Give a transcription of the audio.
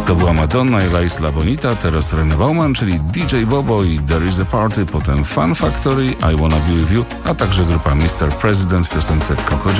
To była Madonna i La Isla Bonita, teraz René Bauman, czyli DJ Bobo i There is a Party, potem Fun Factory, I Wanna Be With You, a także grupa Mr. President w piosence Coco